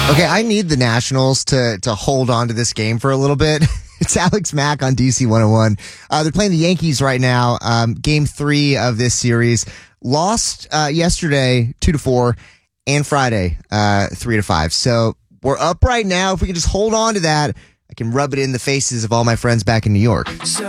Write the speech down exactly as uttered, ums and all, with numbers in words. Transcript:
Okay, I need the Nationals to to hold on to this game for a little bit. It's Alex Mack on D C one oh one. Uh, they're playing the Yankees right now. Um, game three of this series. Lost uh, yesterday two to four, and Friday uh, three to five. So we're up right now. If we can just hold on to that, I can rub it in the faces of all my friends back in New York.